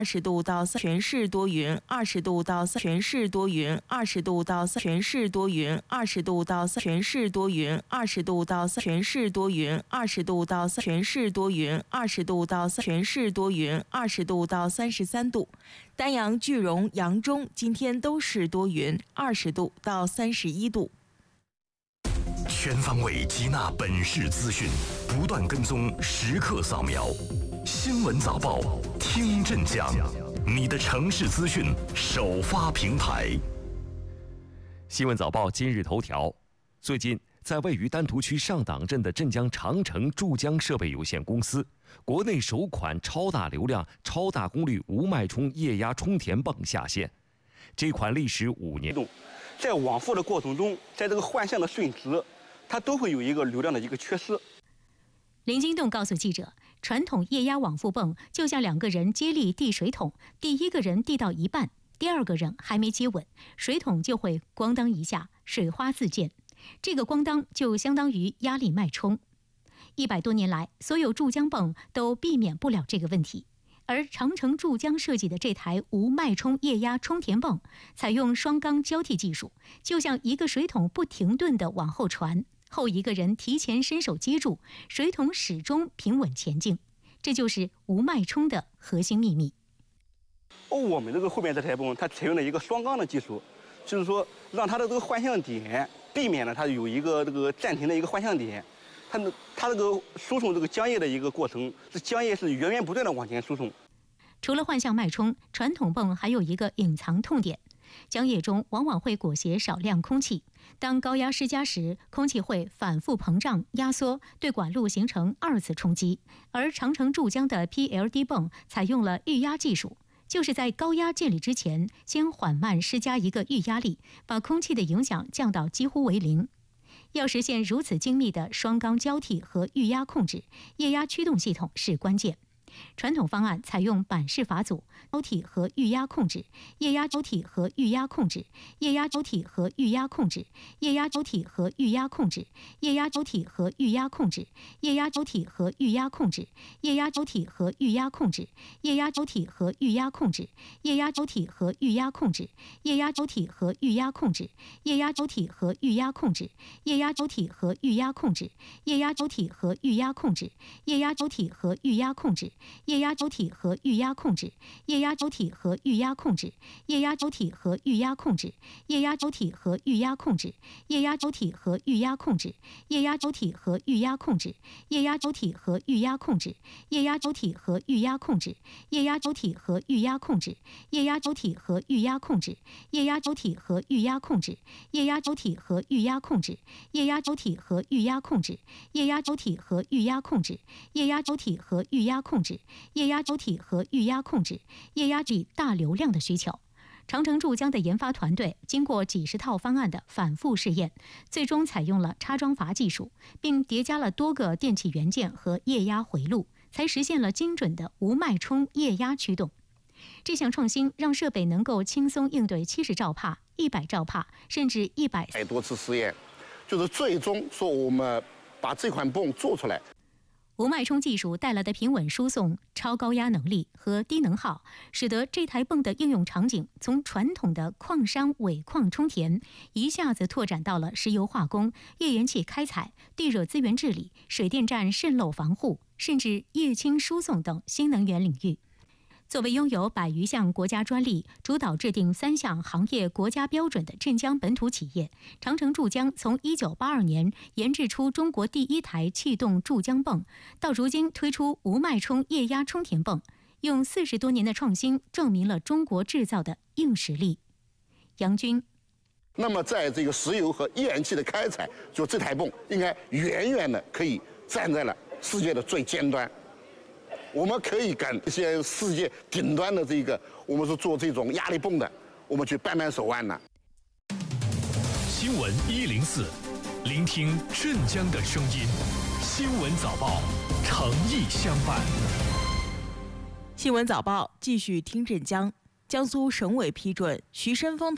20度到全市多云，20度到全市多云，20度到全市多云，20度到全市多云，20度到全市多云，20度到全市多云，20度到全市多云，20度到33度。丹阳、句容、扬中今天都是多云，20度到31度。 全方位吸纳本市资讯，不断跟踪，时刻扫描。新闻早报，听镇江，你的城市资讯首发平台。 新闻早报今日头条：最近，在位于丹徒区上党镇的镇江长城注浆设备有限公司，国内首款超大流量、超大功率无脉冲液压充填泵下线。这款历时5年， 在往复的过程中，在这个换线的瞬时，它都会有一个流量的一个缺失。 林金栋告诉记者，传统液压往复泵就像2个人接力递水桶，第一个人递到一半，第2个人还没接稳，水桶就会咣当一下，水花自溅。这个咣当就相当于压力脉冲。100多年来，所有注浆泵都避免不了这个问题。而长城注浆设计的这台无脉冲液压充填泵，采用双缸交替技术，就像一个水桶不停顿地往后传，后一个人提前伸手接住，水桶始终平稳前进。这就是无脉冲的核心秘密。 我们这个后面这台泵，它采用了一个双缸的技术，就是说让它的这个换向点避免了它有一个这个暂停的一个换向点。它这个输送这个浆液的一个过程，这浆液是源源不断的往前输送。 除了换向脉冲，传统泵还有一个隐藏痛点，浆液中往往会裹挟少量空气。当高压施加时，空气会反复膨胀、压缩，对管路形成2次冲击。而长城注浆的 PLD 泵采用了预压技术，就是在高压建立之前，先缓慢施加一个预压力，把空气的影响降到几乎为0。要实现如此精密的双缸交替和预压控制，液压驱动系统是关键。传统方案采用板式阀组，交替和预压控制，液压交替和预压控制，液压交替和预压控制，液压交替和预压控制，液压交替和预压控制，液压交替和预压控制，液压交替和预压控制，液压交替和预压控制，液压交替和预压控制，液压交替和预压控制，液压交替和预压控制，液压交替和预压控制，液压交替和预压控制，液压交替和预压控制，液压周体和预压控制，液压周体和预压控制，液压周体和预压控制，液压周体和预压控制，液压周体和预压控制，液压周体和预压控制，液压周体和预压控制，液压周体和预压控制，液压周体和预压控制，液压周体和预压控制，液压周体和预压控制，液压周体和预压控制，液压周体和预压控制，液压周体和预压控制，液压周体和预压控制，液压周体和预压控制，液压计大流量的需求。长城注浆的研发团队经过几十套方案的反复试验，最终采用了插装阀技术，并叠加了多个电气元件和液压回路，才实现了精准的无脉冲液压驱动。这项创新让设备能够轻松应对70兆帕、100兆帕，甚至100 多次实验，就是最终说我们把这款泵做出来。 无脉冲技术带来的平稳输送、超高压能力和低能耗，使得这台泵的应用场景从传统的矿山尾矿充填，一下子拓展到了石油化工、页岩气开采、地热资源治理、水电站渗漏防护，甚至液氢输送等新能源领域。作为拥有100余项国家专利、主导制定3项行业国家标准的镇江本土企业，长城注浆从1982年研制出中国第1台气动注浆泵，到如今推出无脉冲液压充填泵，用40多年的创新证明了中国制造的硬实力。杨军， 那么在这个石油和页岩气的开采，就这台泵应该远远的可以站在了世界的最尖端。我们可以跟一些世界顶端的我们是做这种压力泵的，我们去扳手腕呢。 新闻104，聆听镇江的声音。新闻早报，诚意相伴。 新闻早报继续听镇江。江苏省委批准徐申峰